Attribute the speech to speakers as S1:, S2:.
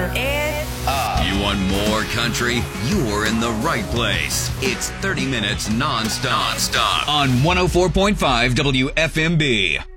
S1: You want more country? You're in the right place. It's 30 minutes non-stop on 104.5 WFMB.